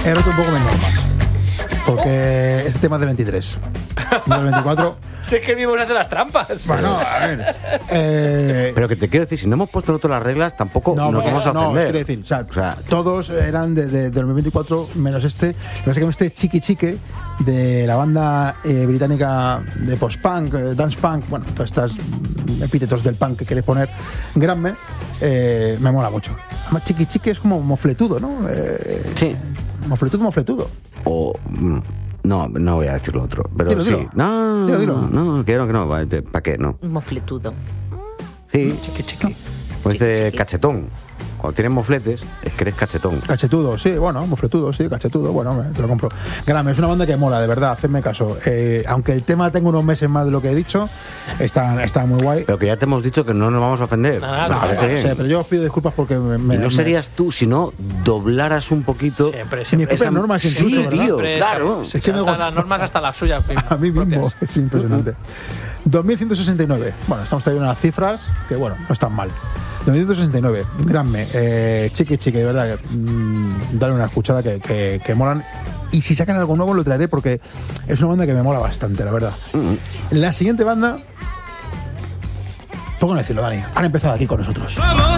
he roto un poco mis normas. Porque este tema es del 23. Del 24. Sé que vimos hacer las trampas. Bueno, a ver. Pero que te quiero decir, si no hemos puesto nosotros las reglas, tampoco nos vamos a ofender. No, quiero decir, o sea, todos eran del 2024, menos este. Básicamente Chiqui Chique, de la banda británica de post-punk, dance punk, bueno, todas estas epítetos del punk que queréis poner, Granme, me mola mucho. Además, Chiqui Chique es como mofletudo, ¿no? Sí. Mofletudo. O... No voy a decir lo otro, pero dilo, sí. dilo. No, Dilo. no, que no, ¿para qué? No. Mofletudo. Sí. Chiqui. Pues de cachetón. Cuando tienes mofletes, es que eres cachetón. Cachetudo, sí, bueno, mofletudo, sí, cachetudo, bueno, te lo compro. Grame, es una banda que mola, de verdad, hacedme caso. Aunque el tema tenga unos meses más de lo que he dicho, está muy guay. Pero que ya te hemos dicho que no nos vamos a ofender. Nada, Me no, parece bien. Sí, pero yo os pido disculpas porque Y no serías tú, si no doblaras un poquito. Siempre. Mis propias normas, Sí, incluso, ¿verdad? tío, Siempre claro. Sí, que me hasta gusta. las normas hasta las suyas. A mí mismo, propias. es impresionante. 2169. Bueno, estamos trayendo unas cifras que, bueno, no están mal. 2169, Granme, Chiqui Chique, de verdad, dale una escuchada que molan. Y si sacan algo nuevo lo traeré porque es una banda que me mola bastante, la verdad. La siguiente banda, ¿por qué no decirlo, Dani? Han empezado aquí con nosotros.